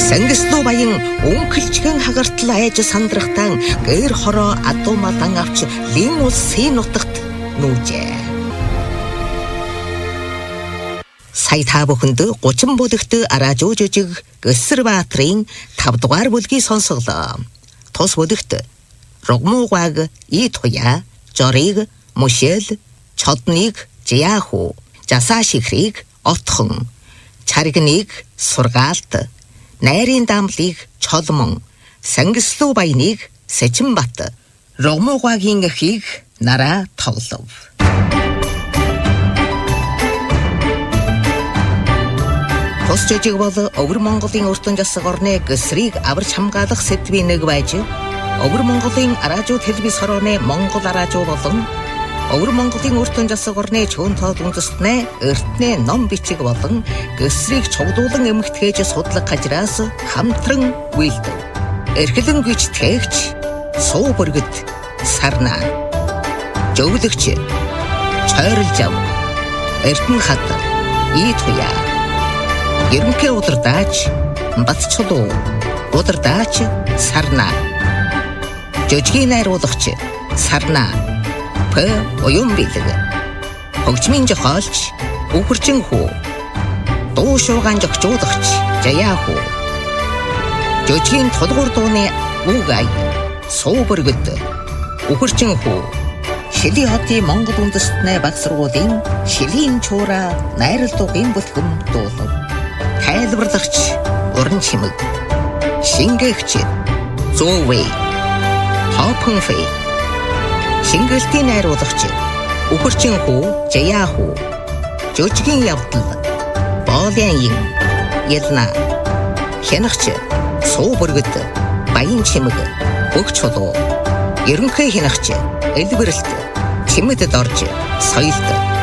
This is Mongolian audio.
Сангислуу баян өнхөлжгэн хагартал айж сандрахтан гэр хороо адуумадан авч лин улсын нутагт нүүжээ. Сая та бүхэнд 30 бүлэгт араажуу жүжиг Гэсэрбаатрын 5 дугаар бүлгийг сонсголоо. Тус бүлэгт Рогмуугаг, Итуя, Жориг, Мушел, Чодныг, Жияху, Жасаашихрыг, Отхон, Чаргныг, Сургаалт, Найрын дамлыг Чолмон, Сангислуу баяныг Сэчинбат, Рогмуугагийн эхийг Нараа тоглов. Тус жүжиг бол Өвөр Монголын өртөн засаг орны Гэсрийг аварч хамгаалах сэдвийн нэг байж, Өвөр Монголын араажуу телевиз хорооны Монгол араажуу болон Өвөр Монголын өртөн засаг орны чөөн тоол үндэстнээ эртнээ ном бичиг болон Гэсрийг чогдуулан эмэгтгэж судлах хажраас хамтран үйлдэв. Эрхлэн гэж тээгч суу бүргэд сарна. Жөвлөгч чойрлжав. Эрдэнэ хад Итуя. Ерөнхий удирдаач Батчулуу. Удирдаач Сарна. Жижигний найруулагч Сарна. П. Уян бэлэг. Хөгжмийн зохиолч Үхэрчин хүү. Дуу шуугаан зохицуулагч Жаяху. Жижигний тулгуур дууны Үгай. Суу бүргэд Үхэрчин хүү. Шилийн хотын Монгол үндэстнээ баг сургуулийн Шилийн чуура найрал дуугийн бүлхэм дуулав. Тайлбарлагч Уран чимэг. Шингээгч Зүүвэй. Хопонфэй. Шингэлтийн найруулагч Үхэрчин хүү Жаяху. Жижигний явдал Боолын Ялна. Хянагч Суу бүргэд Баян чимэг Бүх чулуу. Ерөнхий хянагч Элбэрэлт Чимэдэд орж соёлд